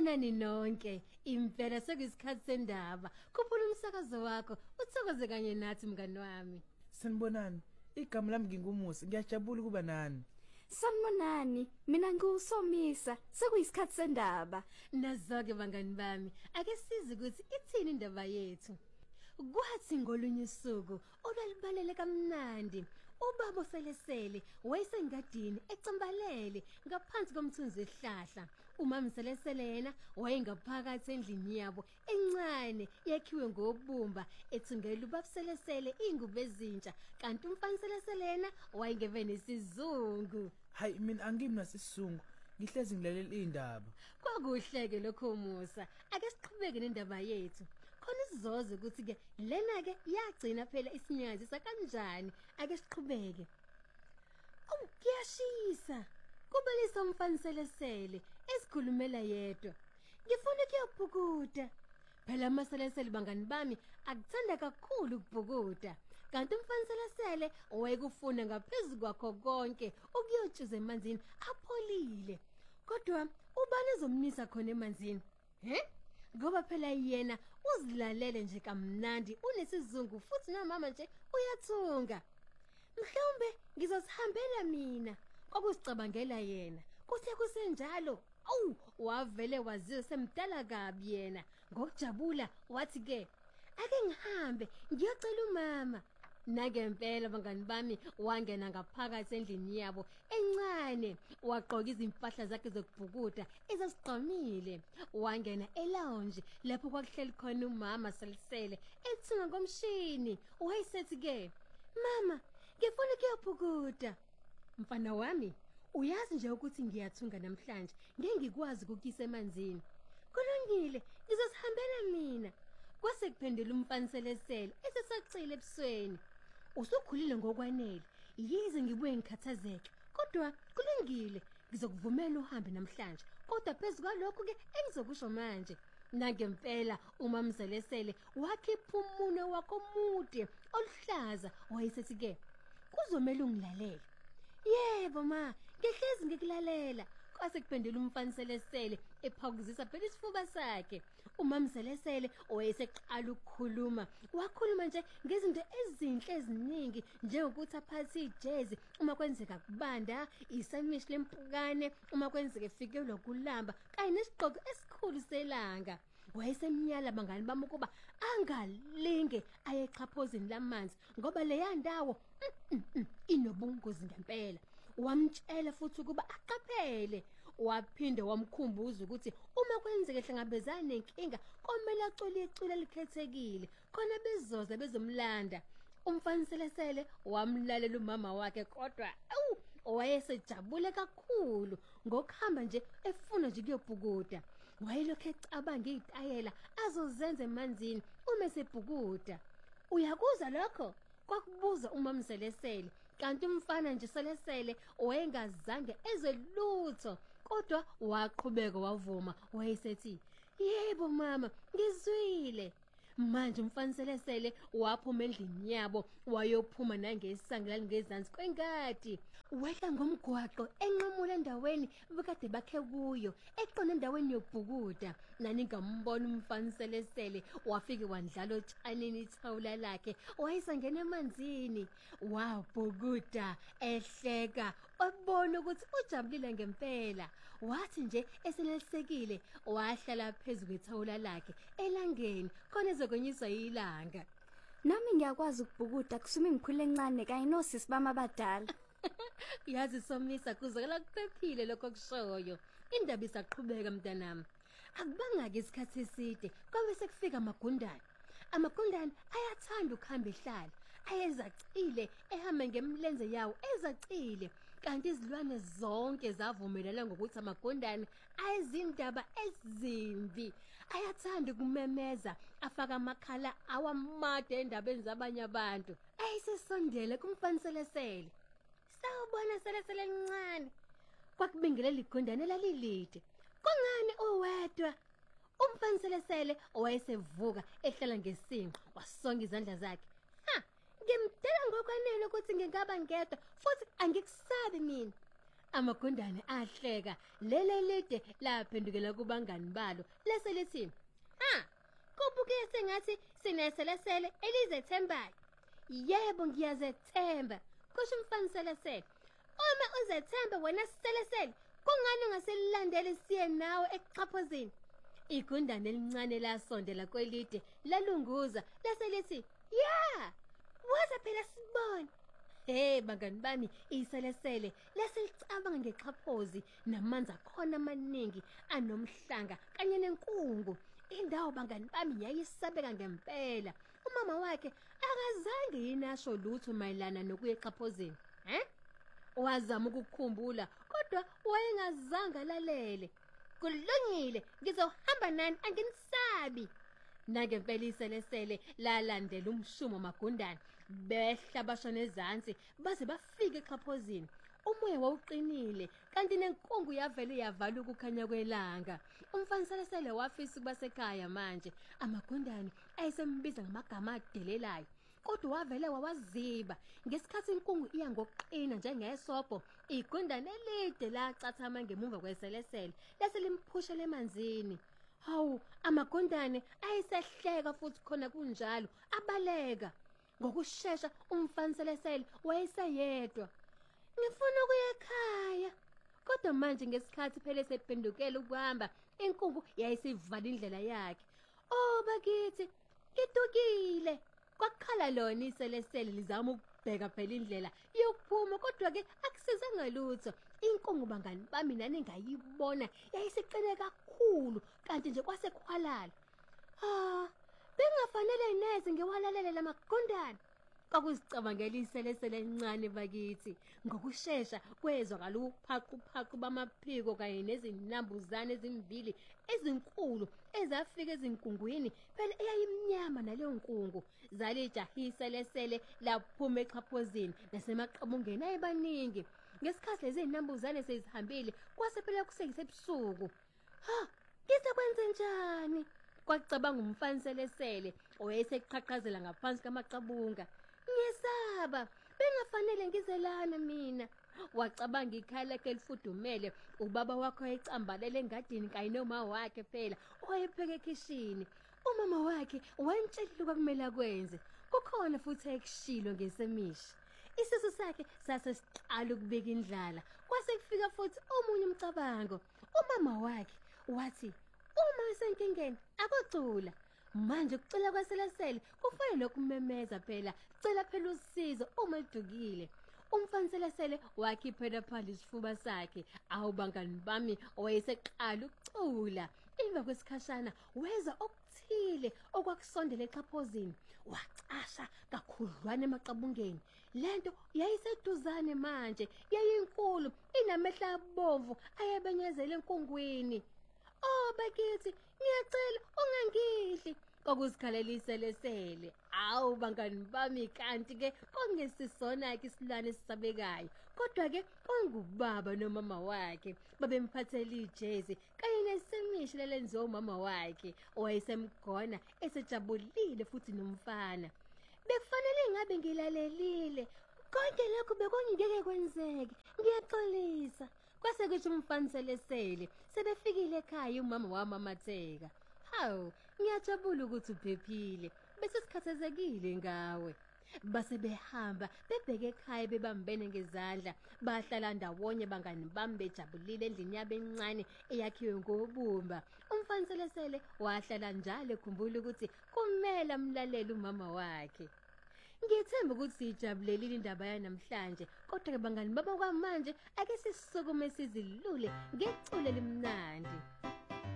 Sanibonani nonke, impela sekuyisikhathi sendaba. Khuphula umsakazo wakho, uthokoze kanye nathi mngani wami. Sanibonani, igama lami ngingumusi, ngiyajabula kuba nani. Sanibonani, mina nguSomisa, sekuyisikhathi sendaba. Nazoke bangani bami, ake size ukuthi ithini indaba yethu. Kwathi ngolunye usuku olwalibalele kamnandi ubaba Selesele wayesengadini ecimbalele ngaphansi komthunzi wehlahla. Umama Selesele yena wayengaphakathi endlini yabo encane yakhiwe ngobumba ethungela ubaba Selesele ingubo ezintsha kanti umfana Selesele yena wayengeve nesizungu. Hayi mina angimna sisizungu, ngihlezi ngilalela indaba. Kwakuhleke lokho Musa, ake siqhubeke nendaba yethu. Khona isizoze ukuthi ke lena ke yagcina phela isinyazi sakanjani, ake siqhubeke. Kuyashisa. Kubalisa umfana Selesele esikhulumela yedwa. Ngifuna ukuyobhukuda. Phela amaselesele bangani bami akuthanda kakhulu ukubhukuda. Kanti umfana Selesele wayekufuna ngaphezulu kwakho konke ukuyotshuza emanzini apholile. Kodwa ubani ezomnisa khona emanzini? Ngoba phela yena uzilalele nje kamnandi unesizungu futhi nomama nje uyathunga. Mhlawumbe ngizosihambela mina. Kwakusicabangela yena. Kuthe kusenjalo, wavele waziwe semdala kabi yena. Ngokujabula wathi ke, ake ngihambe ngiyocela umama. Nangempela bangani bami wangena ngaphakathi endlini yabo encane waqoka izimpahla zakhe zokubhukuda ezasiqhamile wangena elounge lapho kwakuhleli khona umama Selesele ethunga ngomshini wayesethi ke mama ngifuna ukuyobhukuda. Mfana wami uyazi nje ukuthi ngiyathunga namhlanje ngeke ngikwazi ukukisa emanzini. Kulungile ngizosihambela mina. Kwase kuphendula umfana Selesele esesacile ebusweni. Usukhulile ngokwanele, yize ngibuye ngikhathazeke, kodwa kulungile, ngizokuvumela uhambe namhlanje. Kodwa phezulu kwalokho ke engizokusho manje, nangempela umama Selesele wakhipha umuno wakho mude oluhlaza wayesethi ke, kuzomela ungilalele. Yebo ma, ngihlezi ngikulalela. Kwase kuphendula umfana Selesele ephakuzisa phela isifuba sakhe. Umama Selesele wayeseqala ukukhuluma. Wakhuluma nje ngezinto ezinhle eziningi njengokuthi aphathe ijezi uma kwenzeka kubanda, isamishi lempukane uma kwenzeka efikelwa kulamba, kanye nesiqoko esikhulu selanga. Wayesemnyala bangani bami ukuba angalinge ayeqhaphozini lamanzi ngoba leya ndawo inobungozi ngempela. Wamtshela futhi ukuba aqaphele. Waphinde wamkhumbuza ukuthi uma kwenzeke hlangabezana nenkinga komele acole icule elikhethekile khona bezoza bezomlanda. Umfana Selesele wamlalela umama wakhe kodwa wayesejabule kakhulu ngokuhamba nje efuna nje ukuyobhukuda. Wayelokhu ecabanga izitayela azozenza emanzini uma esebhukuda. Uyakuza lokho? Kwakubuza umama Selesele, kanti umfana nje Selesele wayengazange ezelutho kodwa waqhubeka wavuma wayesethi yebo mama ngizwile. Manje umfana Selesele waphuma endlini yabo wayophuma nangesangela ngezansi kwengadi. Wehla ngomgwaqo enqamula endaweni bekade bakhe kuyo eqona endaweni yokubhukuda. Nani ngambona umfana Selesele wafike wandlala otshanini ithawula lakhe wayesangena emanzini. Wabhukuda ehleka obona ukuthi ujabulile ngempela. Wathi nje eselelisekile wahlala phezulu kwethawula lakhe elangeni khona konyiswa ilanga. Nami ngiyakwazi ukubhukuda kusuma ngikhule encane kanye nosisi bami abadala. Yazi Somisa kuzokela kuphephile lokho kushoyo. Indaba isaqhubeka mntanami. Akubanga ke isikhathi eside kwabe sekufika amagundane. Amagundane ayathanda ukuhamba ehlala, ayezacile ehamba ngemlenze yawo ezacile. Kanti izilwane zonke zavumelana ngokuthi amagundane ayezindaba ezimbi. Ayathanda ukumemeza afaka amakhala awamade endabeni zabanye abantu. Ayisesondele kumfana Selesele. Sawubona Selesele encane. Kwakubingelela igundane lalilide. Kungani owedwa? Umfana Selesele wayesevuka ehlala ngesinqo wasonga izandla zakhe. Ngimdela ngokwanele ukuthi ngingaba ngedwa futhi angikusabi mina. Amagundane ahleka lele lide laphendukela kubangani balo lase lithi, "Ha, kubuke sengathi sineselesele elizethembayo." "Yebo ngiyazethemba," kusho umfaniselesele. "Uma uzethemba wena siselesele, kungani ungaselilandeli siye nawe eqhaphozini?" Igundane elincane lasondela kwelide lalunguza lase lithi, "Ya, waza phela sibone." Hey bangani bami, iselesele lasilicabanga ngexhaphozi namanzi akhona amaningi anomhlanga kanye nenkungu. Indawo bangani bami yayisabeka ngempela. Umama wakhe akazange yinasho lutho mayelana nokuyeqhaphozini. Wazama ukukhumbula kodwa wayengazange lalele. "Kulungile, ngizohamba nani, anginisabi." Nangempela iselesele lalandela umshumo magundane behla bashona ezansi baze bafika eqhaphozini. Umoya wawuqinile kanti nenkungu yavele yavala ukukhanya kwelanga. Umfaniselesele wafisa ukuba sekhaya manje. Amagundane ayesembiza ngamagama adelelayo kodwa wavele wawaziba. Ngesikhathi inkungu iya ngokuqina njengesobho, igundane elide lacathama ngemuva kweselesele lase limphushela emanzini. Hawu, amagundane ayisehleka futhi khona kunjalo abaleka. Ngokusheshsha umfaniselesele wayeseyedwa. "Ngifuna ukuya ekhaya." Kodwa manje ngesikhathi phela sephendukela ukuhamba, inkungu yayisivala indlela yakhe. "Oh bakithi, ngidukile." Kwakhala lona iselesele lizama ukubheka phela indlela yokuphuma kodwa ke akusizanga lutho. Inkungu bangani bami nani ngayibona yayisiqine kakhulu kanti nje kwasekhwalala. Bengafanele neze ngiwalalele lamagundane. Kwakuzicabangela iselesele encane bakithi. Ngokusheshsha kwezwakala uphaquphaqa bamaphiko kanye nezinambuzane ezimbili ezinkulu ezafika ezinkungwini phela eyayimnyama naleyo nkungu. Zalijahisa iselesele laphuma exhaphozini nasemaqabungeni ayebaningi. Ngesikhathi lezi zinambuzane sezihambile kwase phela kuseyisebusuku. Ngizokwenza njani? Kwacabanga umfaniselesele owayeseqhaqhazela ngaphansi kamaqabunga. "Ngiyesaba, bengafanele ngizelana mina." Wacabanga ikhaya lakhe elifudumele, ubaba wakhe wayecambalele engadini kanye noma wakhe phela owayepheka ekhishini. Umama wakhe wayentshela kwakumele akwenze. Kukhona futhi ayekushilo ngesemishi. Isisu sakhe sasesiqala ukubeka indlala. Kwase kufika futhi omunye umcabango. Umama wakhe wathi, "Uma usenkingeni akucula." Manje ukucula kwaselesele kufana nokumemeza phela. Cela phela usizo uma edukile. Umfaniselesele wakhiphela phandle isifuba sakhe. Awu bangani bami, wayeseqala ukucula. Emva kwesikhashana weza okuthile okwakusondela exhaphozini. Wacasha kakhudlwana emaqabungeni. Lento yayiseduzane manje, yayinkulu, inamehla abomvu ayebenyezela enkungwini. "Oh bakithi, ngiyacela ungangidli." Kwakuzikhalela iselesele. Awu bangani bami, kanti ke kongesisona isilwane esisabekayo kodwa ke kongubaba nomama wakhe. Babemphathela ijezi kanye nesemishi lelenziwa umama wakhe owayesemgona esejabulile futhi nomfana. "Bekufanele ngabe ngilalelile. Konke lokho bekungeke kwenzeke. Ngiyaxolisa." Kwase kusho umfaniselesele. Sebefikile ekhaya umama wamamatheka. "Hawu, ngiyajabula ukuthi uphephile. Bese sikhathazekile ngawe." Base behamba bebheke ekhaya bebambene ngezandla. Bahlala ndawonye bangani bami bejabulile endlini yabo encane eyakhiwe ngobumba. Umfaniselesele wahlala njalo ekhumbula ukuthi kumele amlalele umama wakhe. Ngithemba ukuthi sijabulelile indaba yanamhlanje kodwa ke bangani baba kwamanje ake sisukume sizilule ngeculo elimnandi.